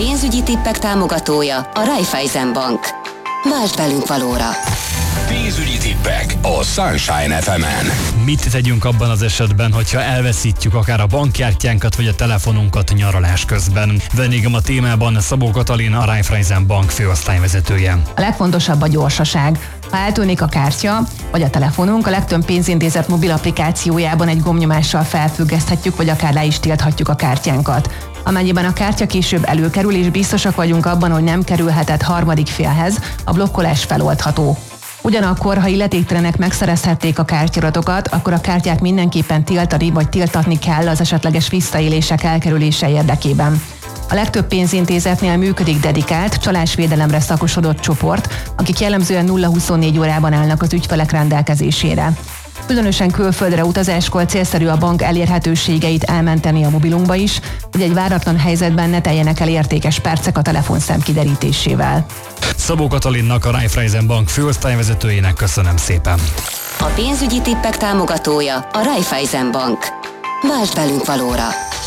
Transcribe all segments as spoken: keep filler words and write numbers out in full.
pénzügyi tippek támogatója a Raiffeisen Bank. Váltsd velünk valóra! Pénzügyi tippek a Sunshine ef emen. Mit tegyünk abban az esetben, hogyha elveszítjük akár a bankkártyánkat vagy a telefonunkat nyaralás közben? Vendégem a témában Szabó Katalin, a Raiffeisen Bank főosztályvezetője. A legfontosabb a gyorsaság. Ha eltűnik a kártya vagy a telefonunk, a legtöbb pénzintézet mobil applikációjában egy gombnyomással felfüggeszthetjük, vagy akár le is tilthatjuk a kártyánkat. Amennyiben a kártya később előkerül, és biztosak vagyunk abban, hogy nem kerülhetett harmadik félhez, a blokkolás feloldható. Ugyanakkor, ha illetéktelenek megszerezhették a kártyadatokat, akkor a kártyát mindenképpen tiltani vagy tiltatni kell az esetleges visszaélések elkerülése érdekében. A legtöbb pénzintézetnél működik dedikált, csalásvédelemre szakosodott csoport, akik jellemzően nulla huszonnégy órában állnak az ügyfelek rendelkezésére. Különösen külföldre utazáskor célszerű a bank elérhetőségeit elmenteni a mobilunkba is, hogy egy váratlan helyzetben ne teljenek el értékes percek a telefonszám kiderítésével. Szabó Katalinnak, a Raiffeisen Bank főosztályvezetőjének köszönöm szépen. A pénzügyi tippek támogatója a Raiffeisen Bank. Váltsd velünk valóra!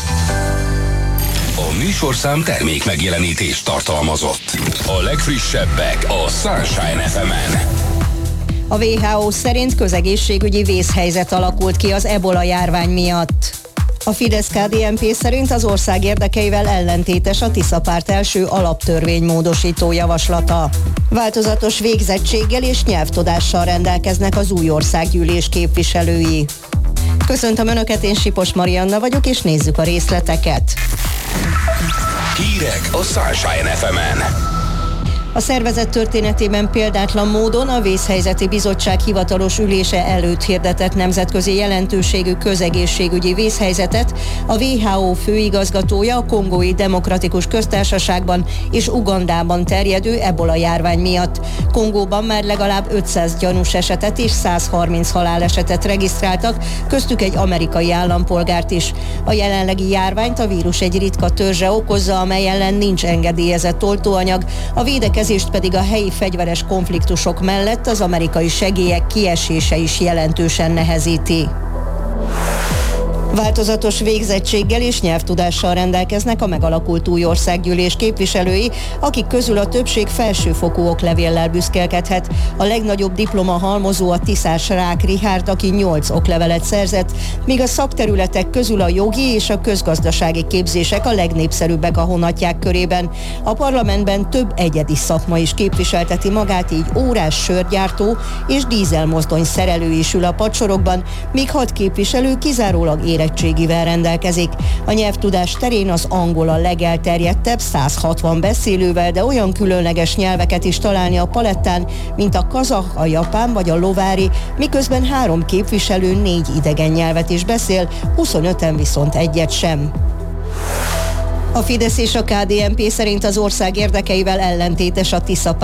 A műsorszám termék megjelenítést tartalmazott. A legfrissebbek a Sunshine ef emen. A dupla vé há ó szerint közegészségügyi vészhelyzet alakult ki az ebola járvány miatt. A Fidesz-ká dé en pé szerint az ország érdekeivel ellentétes a Tisza-párt első alaptörvénymódosító javaslata. Változatos végzettséggel és nyelvtudással rendelkeznek az új országgyűlés képviselői. Köszöntöm Önöket, én Sipos Marianna vagyok, és nézzük a részleteket. Hírek a Sunshine ef emen. A szervezet történetében példátlan módon a Vészhelyzeti Bizottság hivatalos ülése előtt hirdetett nemzetközi jelentőségű közegészségügyi vészhelyzetet a dupla vé há ó főigazgatója a Kongói Demokratikus Köztársaságban és Ugandában terjedő ebola járvány miatt. Kongóban már legalább ötszáz gyanús esetet és száz harminc halálesetet regisztráltak, köztük egy amerikai állampolgárt is. A jelenlegi járványt a vírus egy ritka törzse okozza, amely ellen nincs engedélyezett oltóanyag, a védekezést pedig a helyi fegyveres konfliktusok mellett az amerikai segélyek kiesése is jelentősen nehezíti. Változatos végzettséggel és nyelvtudással rendelkeznek a megalakult új országgyűlés képviselői, akik közül a többség felsőfokú oklevéllel büszkélkedhet. A legnagyobb diploma halmozó a tiszás Rák Richárd, aki nyolc oklevelet szerzett, míg a szakterületek közül a jogi és a közgazdasági képzések a legnépszerűbbek a honatják körében. A parlamentben több egyedi szakma is képviselteti magát, így órás sörgyártó és dízelmozdony szerelő is ül a padsorokban, míg hat képviselő kizárólag érettségivel rendelkezik. A nyelvtudás terén az angol a legelterjedtebb, száz hatvan beszélővel, de olyan különleges nyelveket is találni a palettán, mint a kazah, a japán vagy a lovári, miközben három képviselő négy idegen nyelvet is beszél, huszonöten viszont egyet sem. A Fidesz és a ká dé en pé szerint az ország érdekeivel ellentétes a Tisza-párt